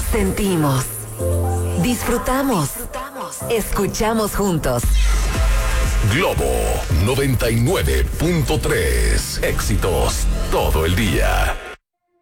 Sentimos, disfrutamos, escuchamos juntos. Globo 99.3. Éxitos todo el día.